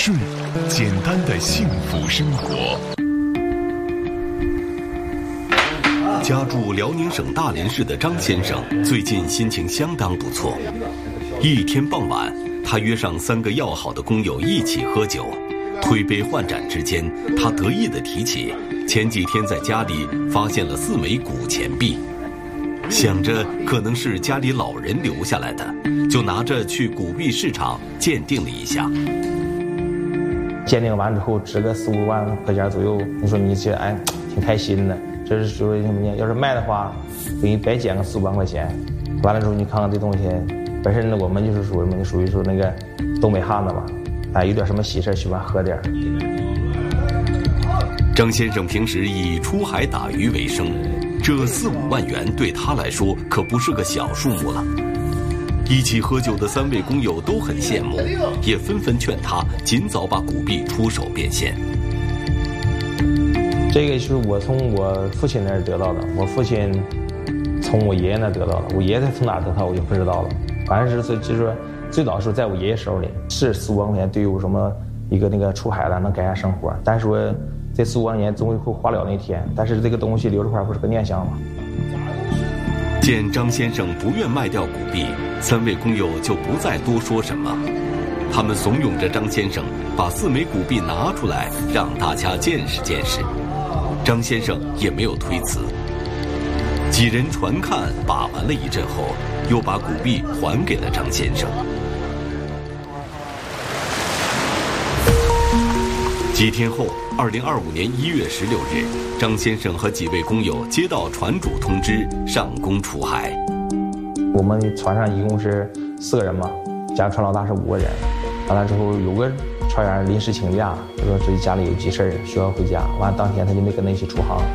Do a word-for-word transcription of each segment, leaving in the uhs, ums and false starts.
顺，简单的幸福生活。家住辽宁省大连市的张先生最近心情相当不错。一天傍晚，他约上三个要好的工友一起喝酒，推杯换盏之间，他得意地提起前几天在家里发现了四枚古钱币，想着可能是家里老人留下来的，就拿着去古币市场鉴定了一下。 鉴定完之后值个四五万块钱左右，你说你这哎挺开心的。这是说什么呢？要是卖的话，给你白捡个四五万块钱。完了之后，你看看这东西，本身我们就是属于什么？属于说那个东北汉子嘛，哎，有点什么喜事喜欢喝点。 张先生平时以出海打鱼为生，这四五万元对他来说可不是个小数目了。一起喝酒的三位工友都很羡慕，也纷纷劝他尽早把古币出手变现。 这个是我从我父亲那儿得到的，我父亲从我爷爷那儿得到的，我爷爷从哪儿得到我就不知道了。反正是就是说，最早是在我爷爷手里，是四五万块钱对于我什么一个那个出海了能改善生活，但是说这四五万块钱终于会花了那天，但是这个东西留着块不是个念想吗？ 见张先生不愿卖掉古币，三位工友就不再多说什么。他们怂恿着张先生把四枚古币拿出来，让大家见识见识。张先生也没有推辞。几人传看把玩了一阵后，又把古币还给了张先生。几天后，二零二五年一月十六日，张先生和几位工友接到船主通知，上工出海。 我们船上一共是四个人嘛，加船老大是五个人。完了之后，有个船员临时请假，他说自己家里有急事需要回家。完了当天他就没跟他一起出航。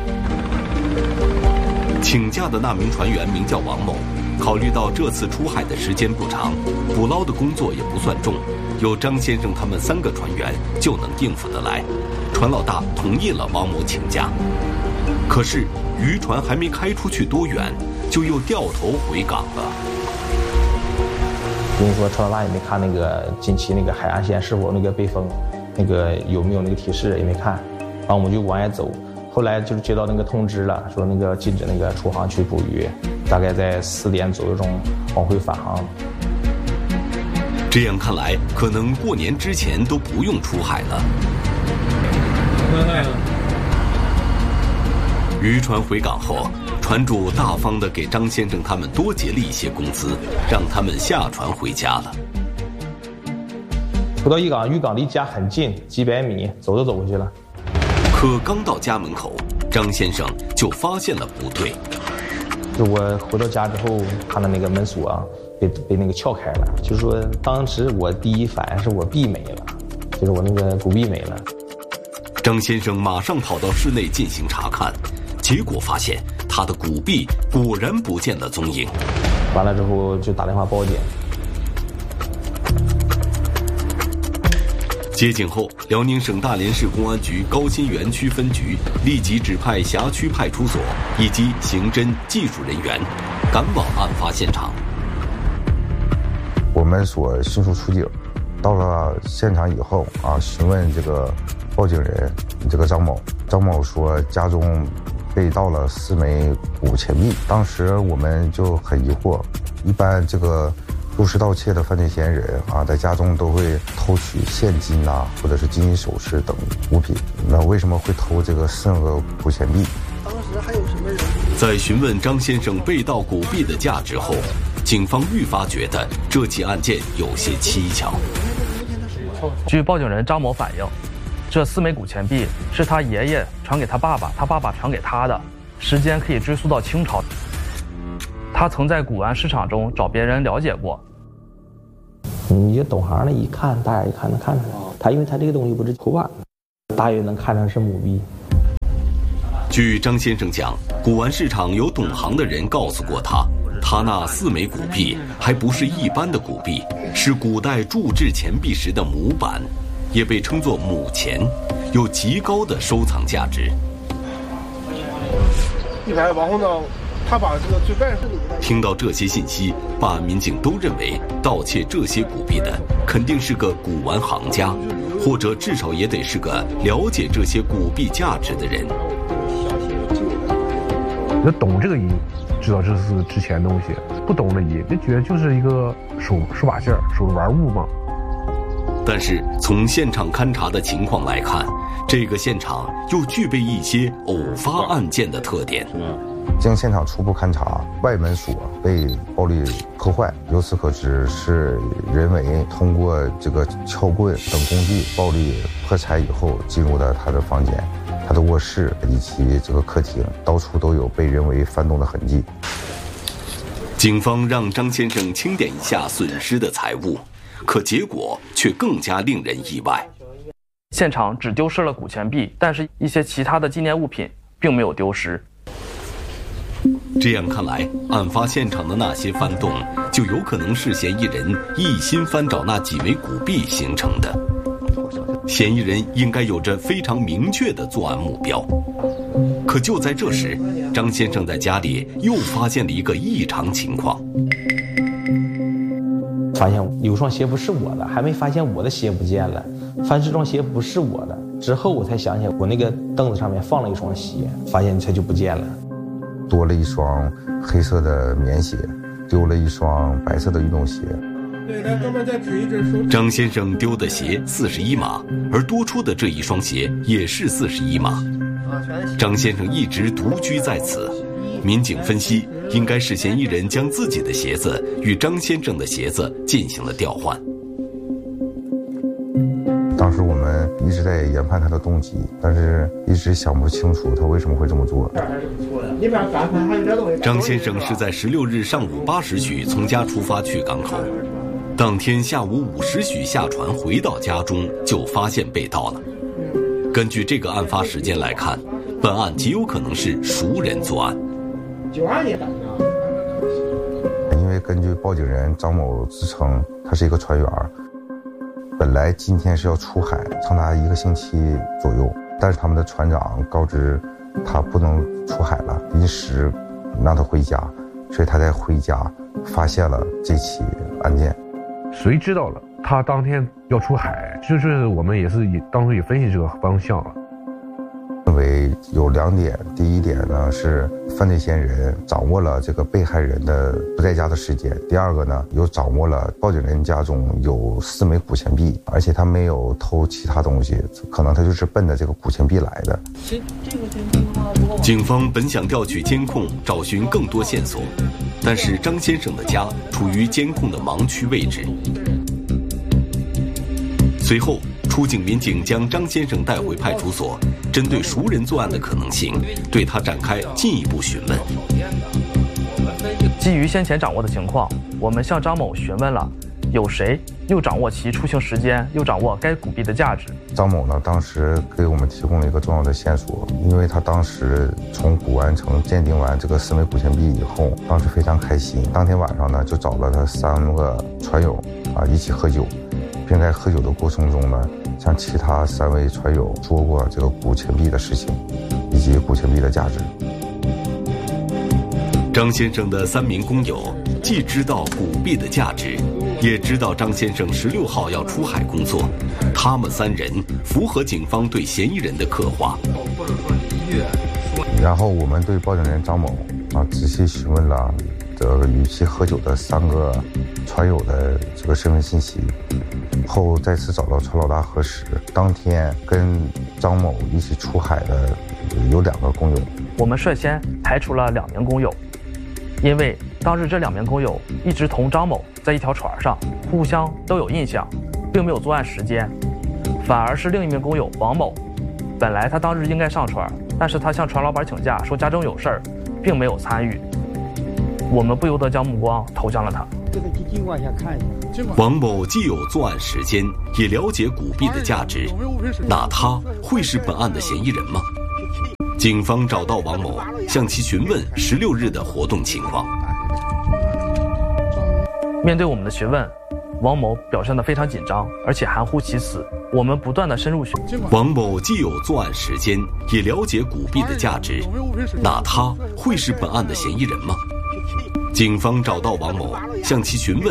请假的那名船员名叫王某，考虑到这次出海的时间不长，捕捞的工作也不算重，有张先生他们三个船员就能应付得来。船老大同意了王某请假。可是渔船还没开出去多远，就又掉头回港了。 跟你说，船老大也没看那个近期那个海岸线是否那个被封，那个有没有那个提示也没看，然后我们就往外走。后来就是接到那个通知了，说那个禁止那个出航去捕鱼，大概在四点左右钟往回返航。 这样看来，可能过年之前都不用出海了。渔船回港后，船主大方地给张先生他们多结了一些工资，让他们下船回家了。 回到渔港，渔港离家很近，几百米，走就走过去了。 可刚到家门口，张先生就发现了不对。 就我回到家之后，看到那个门锁啊，被被那个撬开了。就是说，当时我第一反应是我币没了，就是我那个古币没了。 张先生马上跑到室内进行查看，结果发现他的古币果然不见了踪影。 完了之后就打电话报警。 接警后，辽宁省大连市公安局高新园区分局立即指派辖区派出所以及刑侦技术人员赶往案发现场。 我们所迅速出警，到了现场以后啊，询问这个报警人这个张某，张某说家中被盗了四枚古钱币。当时我们就很疑惑，一般这个入室盗窃的犯罪嫌疑人啊，在家中都会偷取现金呐、啊，或者是金银首饰等物品，那为什么会偷这个四个古钱币？ 当时还有什么人？ 在询问张先生被盗古币的价值后，警方愈发觉得这起案件有些蹊跷。 据报警人张某反映，这四枚古钱币是他爷爷传给他爸爸，他爸爸传给他的，时间可以追溯到清朝。他曾在古玩市场中找别人了解过。 你就懂行的一看，大眼一看能看出来，他因为他这个东西不是头版，大约能看成是母币。 据张先生讲，古玩市场有懂行的人告诉过他，他那四枚古币还不是一般的古币，是古代铸制钱币时的母版，也被称作母钱，有极高的收藏价值。 一排往后呢， 他把这个最办事的。 听到这些信息，办案民警都认为盗窃这些古币的肯定是个古玩行家，或者至少也得是个了解这些古币价值的人。 要懂这个银，知道这是值钱的东西；不懂的银，就觉得就是一个手手把件儿、手玩物嘛。 但是从现场勘查的情况来看，这个现场又具备一些偶发案件的特点。 经现场初步勘查，外门锁被暴力破坏，由此可知是人为通过这个撬棍等工具暴力破拆以后进入的他的房间。他的卧室以及这个客厅到处都有被人为翻动的痕迹。 警方让张先生清点一下损失的财物，可结果却更加令人意外。 现场只丢失了古钱币，但是一些其他的纪念物品并没有丢失。 这样看来，案发现场的那些翻动就有可能是嫌疑人一心翻找那几枚古币形成的。嫌疑人应该有着非常明确的作案目标。可就在这时，张先生在家里又发现了一个异常情况。 发现有双鞋不是我的，还没发现我的鞋不见了。发现这双鞋不是我的之后，我才想起来我那个凳子上面放了一双鞋，发现它就不见了。 多了一双黑色的棉鞋，丢了一双白色的运动鞋。 张先生丢的鞋四十一码，而多出的这一双鞋也是四十一码。张先生一直独居在此，民警分析，应该是嫌疑人将自己的鞋子与张先生的鞋子进行了调换。 当时我们一直在研判他的动机，但是一直想不清楚他为什么会这么做。 张先生是在十六日上午八时许从家出发去港口，当天下午五时许下船回到家中，就发现被盗了。根据这个案发时间来看，本案极有可能是熟人作案。 九二年。 因为根据报警人张某自称，他是一个船员，本来今天是要出海长达一个星期左右，但是他们的船长告知他不能出海了，临时让他回家，所以他在回家发现了这起案件。 谁知道了他当天要出海，就是我们也是以当时也分析这个方向了。 认为有两点，第一点呢是犯罪嫌疑人掌握了这个被害人的不在家的时间，第二个呢又掌握了报警人家中有四枚古钱币，而且他没有偷其他东西，可能他就是奔着这个古钱币来的。 警方本想调取监控找寻更多线索，但是张先生的家处于监控的盲区位置。随后出警民警将张先生带回派出所，针对熟人作案的可能性，对他展开进一步询问。 基于先前掌握的情况，我们向张某询问了有谁又掌握其出行时间，又掌握该古币的价值。 张某呢，当时给我们提供了一个重要的线索，因为他当时从古玩城鉴定完这个四枚古钱币以后，当时非常开心，当天晚上呢就找了他三个船友啊一起喝酒，并在喝酒的过程中呢，向其他三位船友说过这个古钱币的事情，以及古钱币的价值。 张先生的三名工友既知道古币的价值，也知道张先生十六号要出海工作，他们三人符合警方对嫌疑人的刻画。 然后我们对报警人张某啊仔细询问了这个与其喝酒的三个船友的这个身份信息，后再次找到船老大核实，当天跟张某一起出海的有两个工友。 我们率先排除了两名工友，因为当日这两名工友一直同张某在一条船上，互相都有印象，并没有作案时间，反而是另一名工友王某，本来他当日应该上船，但是他向船老板请假，说家中有事儿，并没有参与。我们不由得将目光投向了他。 这个尽管下看一下。 王某既有作案时间，也了解古币的价值，那他会是本案的嫌疑人吗？警方找到王某，向其询问十六日的活动情况。 面对我们的询问， 王某表现得非常紧张，而且含糊其辞。我们不断的深入询问， 王某既有作案时间，也了解古币的价值，那他会是本案的嫌疑人吗？警方找到王某，向其询问